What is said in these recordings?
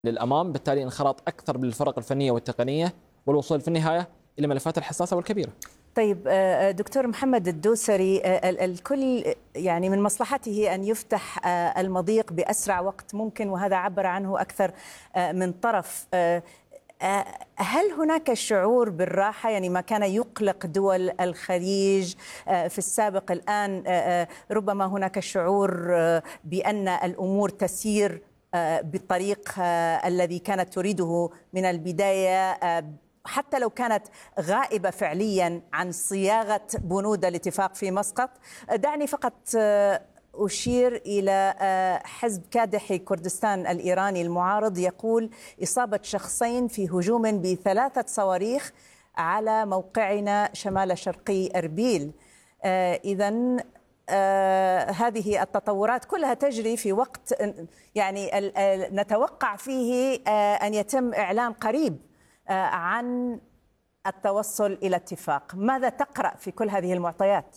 للأمام، بالتالي انخرط أكثر بالفرق الفنية والتقنية والوصول في النهاية إلى الملفات الحساسة والكبيرة. طيب دكتور محمد الدوسري، الكل يعني من مصلحته أن يفتح المضيق بأسرع وقت ممكن، وهذا عبر عنه أكثر من طرف. هل هناك شعور بالراحة؟ يعني ما كان يقلق دول الخليج في السابق، الآن ربما هناك شعور بأن الأمور تسير بالطريق الذي كانت تريده من البداية، حتى لو كانت غائبة فعليا عن صياغة بنود الاتفاق في مسقط. دعني فقط أشير إلى حزب كادحي كردستان الإيراني المعارض، يقول إصابة شخصين في هجوم ب3 صواريخ على موقعنا شمال شرقي أربيل. إذن هذه التطورات كلها تجري في وقت يعني نتوقع فيه أن يتم إعلان قريب عن التوصل إلى اتفاق. ماذا تقرأ في كل هذه المعطيات؟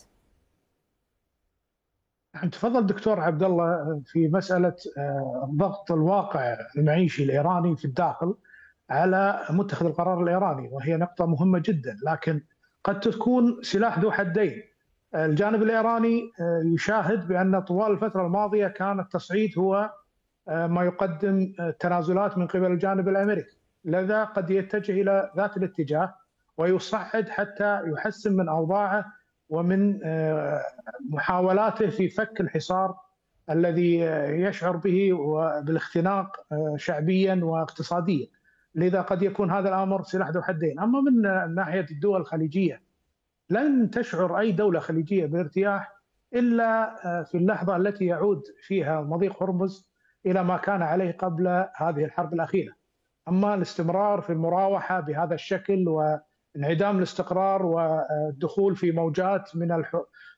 تفضل دكتور عبد الله في مسألة ضغط الواقع المعيشي الإيراني في الداخل على متخذ القرار الإيراني، وهي نقطة مهمة جدا، لكن قد تكون سلاح ذو حدين. الجانب الإيراني يشاهد بأن طوال الفترة الماضية كان التصعيد هو ما يقدم تنازلات من قبل الجانب الأمريكي، لذا قد يتجه إلى ذات الاتجاه ويصعد حتى يحسن من أوضاعه ومن محاولاته في فك الحصار الذي يشعر به بالاختناق شعبيا واقتصاديا. لذا قد يكون هذا الأمر سلاح ذو حدين. أما من ناحية الدول الخليجية، لن تشعر أي دولة خليجية بالارتياح إلا في اللحظة التي يعود فيها مضيق هرمز إلى ما كان عليه قبل هذه الحرب الأخيرة. أما الاستمرار في المراوحة بهذا الشكل وانعدام الاستقرار والدخول في موجات من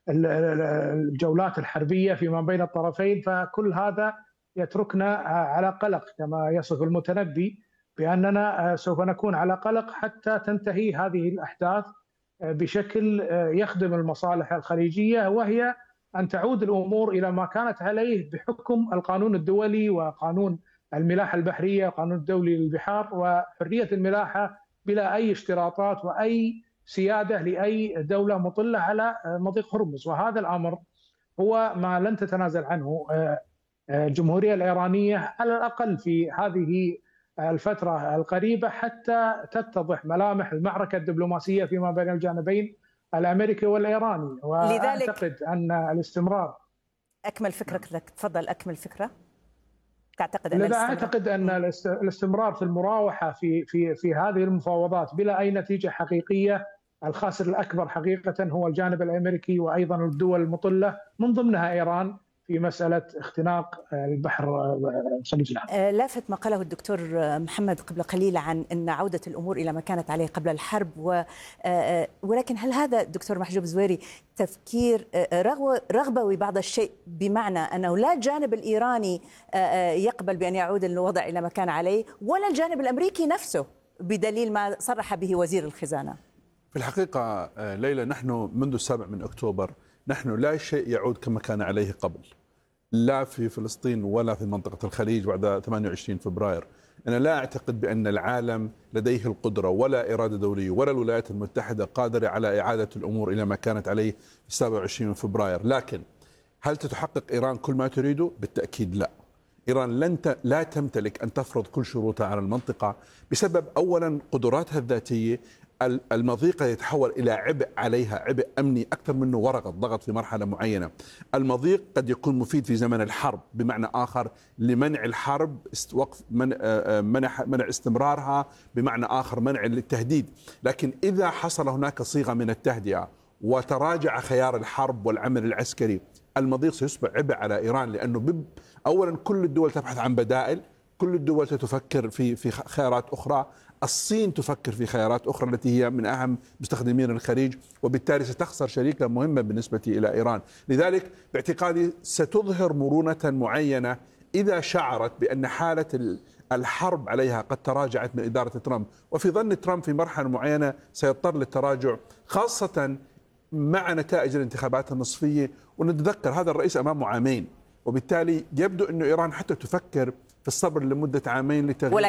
الجولات الحربية فيما بين الطرفين، فكل هذا يتركنا على قلق، كما يصف المتنبي بأننا سوف نكون على قلق حتى تنتهي هذه الأحداث بشكل يخدم المصالح الخليجية، وهي أن تعود الأمور إلى ما كانت عليه بحكم القانون الدولي وقانون الملاحة البحرية وقانون الدولي للبحار وحرية الملاحة بلا أي اشتراطات وأي سيادة لأي دولة مطلة على مضيق هرمز. وهذا الأمر هو ما لن تتنازل عنه الجمهورية الإيرانية على الأقل في هذه الفترة القريبة حتى تتضح ملامح المعركة الدبلوماسية فيما بين الجانبين الأمريكي والإيراني. وأعتقد أن الاستمرار. أكمل فكرتك، تفضل أكمل فكرة. تعتقد أن أعتقد أن الاستمرار في المراوحة في هذه المفاوضات بلا أي نتيجة حقيقية، الخاسر الأكبر حقيقة هو الجانب الأمريكي وأيضا الدول المطلة من ضمنها إيران في مسألة اختناق البحر الخليج العربي. لافت ما قاله الدكتور محمد قبل قليل عن أن عودة الأمور إلى ما كانت عليه قبل الحرب، ولكن هل هذا دكتور محجوب زويري تفكير رغبوي بعض الشيء، بمعنى أنه لا الجانب الإيراني يقبل بأن يعود الوضع إلى ما كان عليه ولا الجانب الأمريكي نفسه، بدليل ما صرح به وزير الخزانة؟ في الحقيقة ليلى، نحن منذ 7 أكتوبر نحن لا شيء يعود كما كان عليه قبل، لا في فلسطين ولا في منطقة الخليج بعد 28 فبراير. أنا لا أعتقد بأن العالم لديه القدرة ولا إرادة دولية ولا الولايات المتحدة قادرة على إعادة الأمور إلى ما كانت عليه في 27 فبراير. لكن هل تتحقق إيران كل ما تريده؟ بالتأكيد لا. إيران لا تمتلك أن تفرض كل شروطها على المنطقة بسبب أولا قدراتها الذاتية. المضيق يتحول إلى عبء عليها، عبء أمني أكثر منه ورقة ضغط في مرحلة معينة. المضيق قد يكون مفيد في زمن الحرب، بمعنى آخر لمنع الحرب، وقف منع استمرارها، بمعنى آخر منع التهديد. لكن إذا حصل هناك صيغة من التهدئة وتراجع خيار الحرب والعمل العسكري، المضيق سيصبح عبء على إيران، لأنه أولا كل الدول تبحث عن بدائل، كل الدول تفكر في خيارات أخرى. الصين تفكر في خيارات أخرى التي هي من أهم مستخدمين الخليج، وبالتالي ستخسر شريكا مهما بالنسبة إلى إيران. لذلك باعتقادي ستظهر مرونة معينة إذا شعرت بأن حالة الحرب عليها قد تراجعت من إدارة ترامب، وفي ظن ترامب في مرحلة معينة سيضطر للتراجع، خاصة مع نتائج الانتخابات النصفية. ونتذكر هذا الرئيس أمامه عامين، وبالتالي يبدو أن إيران حتى تفكر في الصبر لمدة عامين لتغيير